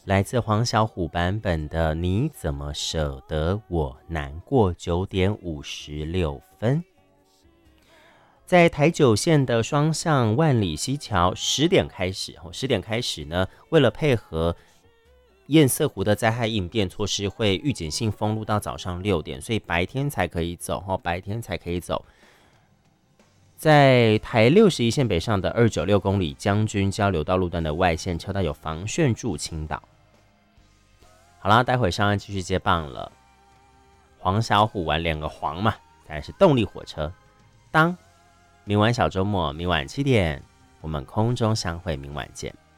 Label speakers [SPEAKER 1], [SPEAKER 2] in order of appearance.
[SPEAKER 1] 来自黄小琥版本的《你怎么舍得我难过》9:56。在台九线的双向万里溪桥10点开始，10点开始呢，为了配合堰塞湖的灾害应变措施，会预警性封路到早上6点，所以白天才可以走，白天才可以走。在台61线北上的296公里将军交流道路段的外线车道有防汛助倾倒。好啦，待会上岸继续接棒了。黄小琥玩2个黄嘛，再来是动力火车。当明晚小周末，明晚7点，我们空中相会，明晚见。